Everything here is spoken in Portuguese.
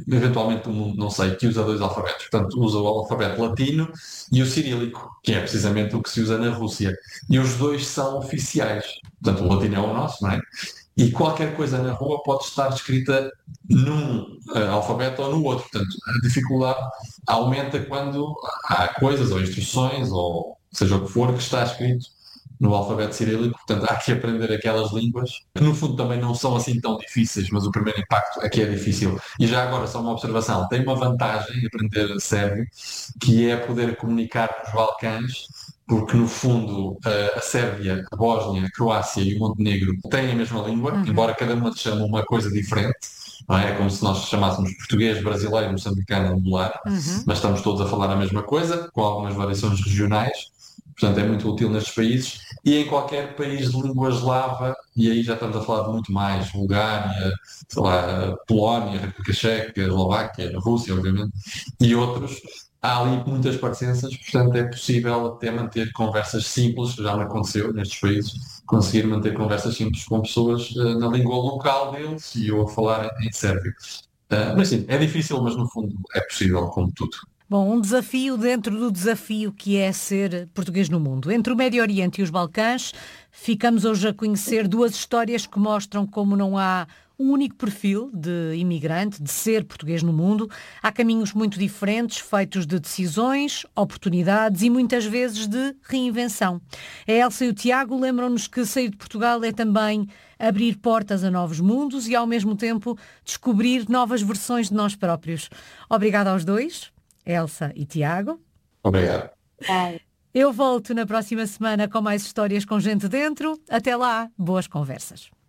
eventualmente o mundo, não sei, que usa dois alfabetos. Portanto, usa o alfabeto latino e o cirílico, que é precisamente o que se usa na Rússia. E os dois são oficiais. Portanto, o latino é o nosso, não é? E qualquer coisa na rua pode estar escrita num alfabeto ou no outro. Portanto, a dificuldade aumenta quando há coisas ou instruções ou seja o que for que está escrito no alfabeto cirílico. Portanto, há que aprender aquelas línguas que no fundo também não são assim tão difíceis, mas o primeiro impacto é que é difícil. E já agora, só uma observação, tem uma vantagem aprender sérvio, que é poder comunicar com os Balcãs, porque no fundo a Sérvia, a Bósnia, a Croácia e o Montenegro têm a mesma língua, Uhum. embora cada uma se chame uma coisa diferente. Não é? É como se nós chamássemos português, brasileiro, moçambicano, angolano, Uhum. mas estamos todos a falar a mesma coisa, com algumas variações regionais. Portanto, é muito útil nestes países. E em qualquer país de língua eslava, e aí já estamos a falar de muito mais, Bulgária, sei lá, Polónia, República Checa, Eslováquia, Rússia, obviamente, e outros, há ali muitas parecenças, portanto é possível até manter conversas simples, já me aconteceu nestes países, conseguir manter conversas simples com pessoas na língua local deles e eu a falar em sérvio. Mas sim, é difícil, mas no fundo é possível, como tudo. Bom, um desafio dentro do desafio que é ser português no mundo. Entre o Médio Oriente e os Balcãs, ficamos hoje a conhecer duas histórias que mostram como não há um único perfil de imigrante, de ser português no mundo. Há caminhos muito diferentes, feitos de decisões, oportunidades e muitas vezes de reinvenção. A Elsa e o Tiago lembram-nos que sair de Portugal é também abrir portas a novos mundos e, ao mesmo tempo, descobrir novas versões de nós próprios. Obrigada aos dois. Elsa e Tiago. Obrigado. Eu volto na próxima semana com mais histórias com gente dentro. Até lá, boas conversas.